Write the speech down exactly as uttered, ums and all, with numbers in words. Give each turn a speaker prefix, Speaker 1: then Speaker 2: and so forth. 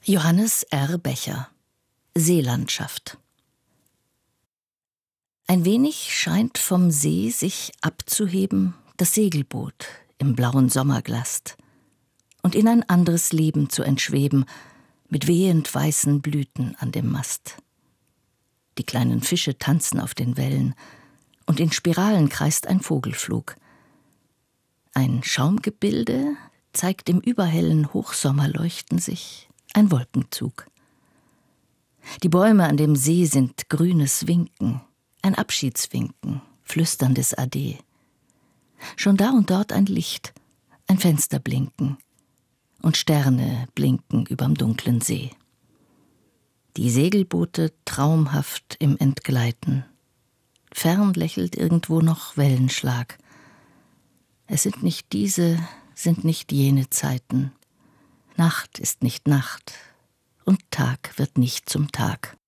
Speaker 1: Johannes R. Becher: Seelandschaft. Ein wenig scheint vom See sich abzuheben das Segelboot im blauen Sommerglast und in ein anderes Leben zu entschweben, mit wehend weißen Blüten an dem Mast. Die kleinen Fische tanzen auf den Wellen, und in Spiralen kreist ein Vogelflug. Ein Schaumgebilde zeigt im überhellen Hochsommerleuchten sich ein Wolkenzug. Die Bäume an dem See sind grünes Winken, ein Abschiedswinken, flüsterndes Ade. Schon da und dort ein Licht, ein Fenster blinken, und Sterne blinken überm dunklen See. Die Segelboote traumhaft im Entgleiten. Fern lächelt irgendwo noch Wellenschlag. Es sind nicht diese, sind nicht jene Zeiten. Nacht ist nicht Nacht, und Tag wird nicht zum Tag.